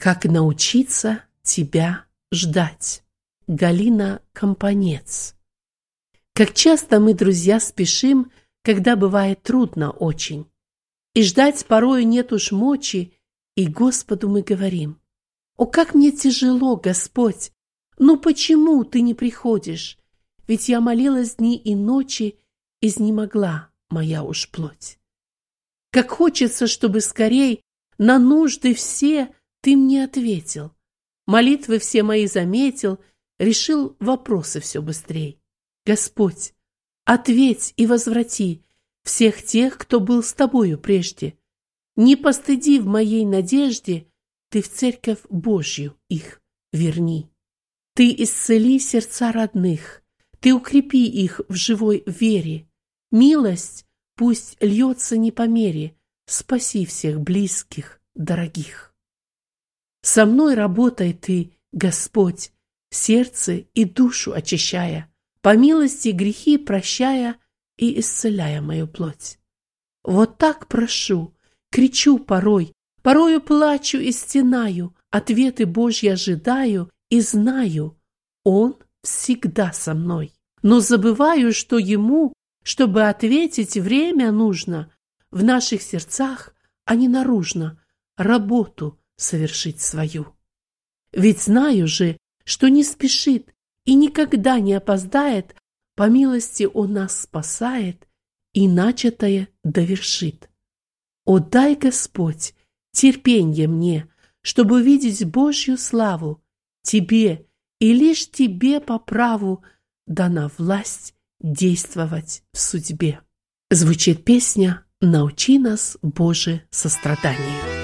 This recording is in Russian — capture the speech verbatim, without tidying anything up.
Как научиться тебя ждать? Галина Компанец. Как часто мы, друзья, спешим, когда бывает трудно очень. И ждать порою нет уж мочи, и Господу мы говорим: «О, как мне тяжело, Господь! Ну почему ты не приходишь? Ведь я молилась дни и ночи, изнемогла моя уж плоть. Как хочется, чтобы скорей на нужды все ты мне ответил, молитвы все мои заметил, решил вопросы все быстрей. Господь, ответь и возврати всех тех, кто был с тобою прежде. Не постыди в моей надежде, ты в церковь Божью их верни. Ты исцели сердца родных, ты укрепи их в живой вере. Милость пусть льется не по мере, спаси всех близких, дорогих. Со мной работай ты, Господь, сердце и душу очищая, по милости грехи прощая и исцеляя мою плоть. Вот так прошу, кричу порой, порою плачу и стенаю, ответы Божьи ожидаю и знаю, Он всегда со мной. Но забываю, что Ему, чтобы ответить, время нужно в наших сердцах, а не наружно, работу совершить свою. Ведь знаю же, что не спешит и никогда не опоздает, по милости Он нас спасает и начатое довершит. О, дай, Господь, терпенье мне, чтобы увидеть Божью славу. Тебе и лишь Тебе по праву дана власть действовать в судьбе. Звучит песня «Научи нас, Боже, состраданию».